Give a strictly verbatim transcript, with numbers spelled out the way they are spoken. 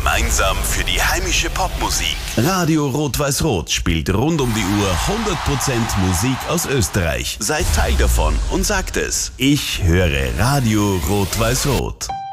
Gemeinsam für die heimische Popmusik. Radio Rot-Weiß-Rot spielt rund um die Uhr hundert Prozent Musik aus Österreich. Seid Teil davon und sagt es. Ich höre Radio Rot-Weiß-Rot.